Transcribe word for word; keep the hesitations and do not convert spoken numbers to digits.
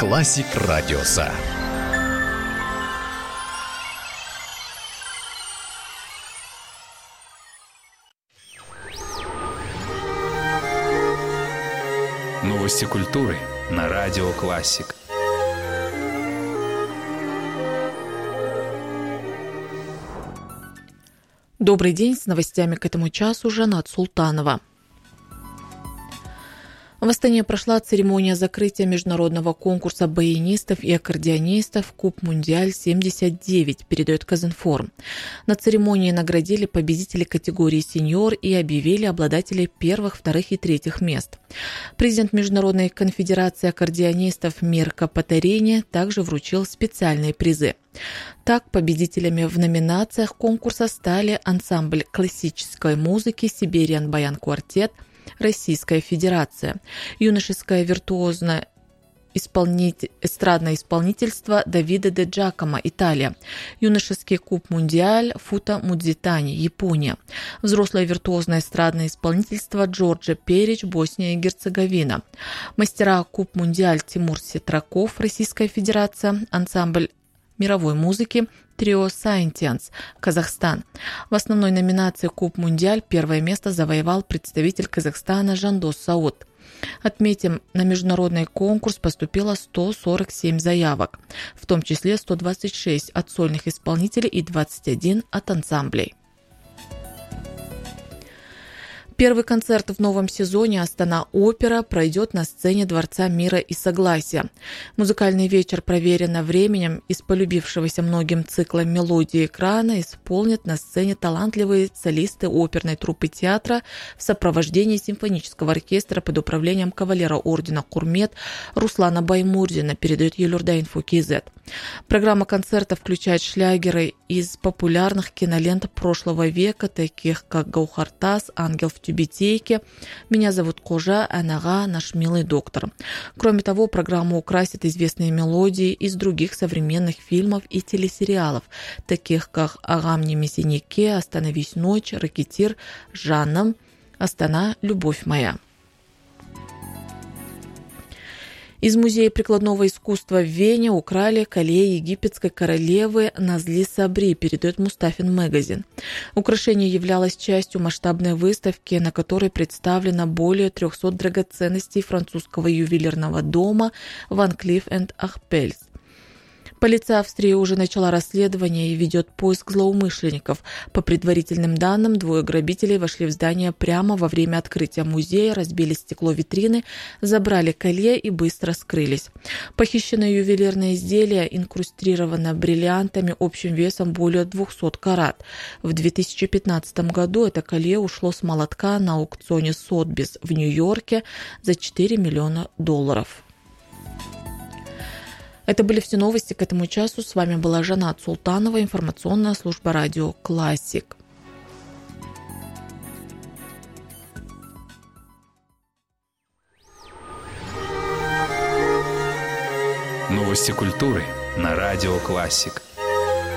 Классик Радиоса. Новости культуры на Радио Классик. Добрый день, с новостями к этому часу Жанат Султанова. В Астане прошла церемония закрытия международного конкурса баянистов и аккордеонистов Куб-Мундиаль-семьдесят девять, передает Казинформ. На церемонии наградили победителей категории «Сеньор» и объявили обладателей первых, вторых и третьих мест. Президент Международной конфедерации аккордеонистов Мирко Патарини также вручил специальные призы. Так, победителями в номинациях конкурса стали ансамбль классической музыки «Сибириан Баян Квартет», Российская Федерация, юношеское виртуозное исполнитель... эстрадное исполнительство Давида де Джакомо, Италия, юношеский Куб-Мундиаль Фута Мудзитани, Япония, взрослое виртуозное эстрадное исполнительство Джорджа Перич, Босния и Герцеговина, мастера Куб-Мундиаль Тимур Сетраков, Российская Федерация, ансамбль мировой музыки Трио Scientians, Казахстан. В основной номинации Куб-Мундиаль первое место завоевал представитель Казахстана Жандос Сауд. Отметим, на международный конкурс поступило сто сорок семь заявок, в том числе сто двадцать шесть от сольных исполнителей и двадцать один от ансамблей. Первый концерт в новом сезоне «Астана-опера» пройдет на сцене Дворца мира и согласия. Музыкальный вечер проверено временем из полюбившегося многим цикла «Мелодии экрана» исполнят на сцене талантливые солисты оперной труппы театра в сопровождении симфонического оркестра под управлением кавалера ордена Курмет Руслана Баймурзина, передает Елюрда-Инфо КЗ. Программа концерта включает шлягеры из популярных кинолент прошлого века, таких как «Гаухартас», «Ангел в тюбетейке», «Меня зовут Кожа», «Анага», «Наш милый доктор». Кроме того, программу украсят известные мелодии из других современных фильмов и телесериалов, таких как «Агам не мессинике», «Остановись ночь», «Ракетир», «Жанна», «Астана», «Любовь моя». Из Музея прикладного искусства в Вене украли колеи египетской королевы Назли Сабри, передает Мустафин Магазин. Украшение являлось частью масштабной выставки, на которой представлено более трехсот драгоценностей французского ювелирного дома Ван Клифф энд Арпельс. Полиция Австрии уже начала расследование и ведет поиск злоумышленников. По предварительным данным, двое грабителей вошли в здание прямо во время открытия музея, разбили стекло витрины, забрали колье и быстро скрылись. Похищенное ювелирное изделие инкрустировано бриллиантами общим весом более двухсот карат. В две тысячи пятнадцатом году это колье ушло с молотка на аукционе Сотбис в Нью-Йорке за четыре миллиона долларов. Это были все новости к этому часу. С вами была Жанат Султанова, информационная служба Радио Классик. Новости культуры на Радио Классик.